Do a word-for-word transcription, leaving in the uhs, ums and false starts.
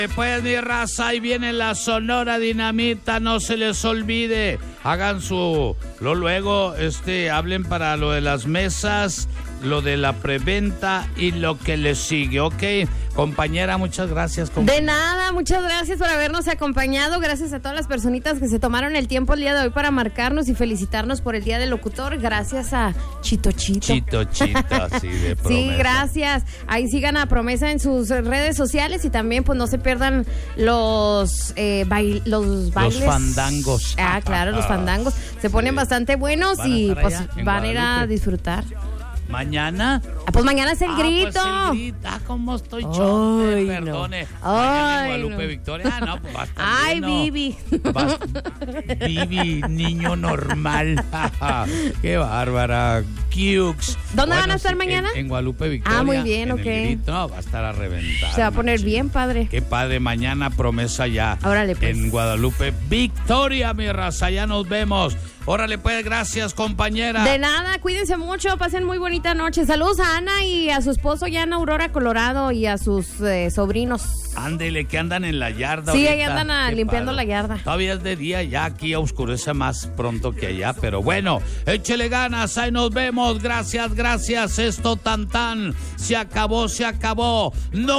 Pues mi raza, ahí viene la Sonora Dinamita, no se les olvide, hagan su, lo luego, este, hablen para lo de las mesas, lo de la preventa y lo que les sigue, ¿ok? Compañera, muchas gracias. Compañera. De nada, muchas gracias por habernos acompañado, gracias a todas las personitas que se tomaron el tiempo el día de hoy para marcarnos y felicitarnos por el Día del Locutor, gracias a Chito Chito. Chito Chito, sí, de Promesa. Sí, gracias, ahí sigan a Promesa en sus redes sociales y también pues no se pierdan los, eh, bail, los bailes. Los fandangos. Ah, claro, los fandangos, se ponen sí. bastante buenos y pues van a ir a disfrutar. ¿Mañana? Ah, pues mañana es el ah, grito. Pues el grito. Ah, cómo estoy chonte, perdone. No. Mañana en Ay, Guadalupe no. Victoria. Ah, no, pues va a estar Ay, lleno. Vivi. Va a... Vivi, niño normal. Qué bárbara. Cukes. ¿Dónde bueno, van a estar sí, mañana? En, en Guadalupe Victoria. Ah, muy bien, en ok. El grito, no, va a estar a reventar. Se va a poner machín. bien, padre. Qué padre. Mañana Promesa ya. Órale, pues. En Guadalupe Victoria, mi raza. Ya nos vemos. Órale, pues, gracias, compañera. De nada, cuídense mucho, pasen muy bonita noche. Saludos a Ana y a su esposo ya en Aurora, Colorado, y a sus eh, sobrinos. Ándele, que andan en la yarda. Sí, ahorita. ahí andan a, limpiando padre. la yarda. Todavía es de día, ya aquí oscurece más pronto que allá, pero bueno, échele ganas, ahí nos vemos. Gracias, gracias. Esto tan tan, se acabó, se acabó. No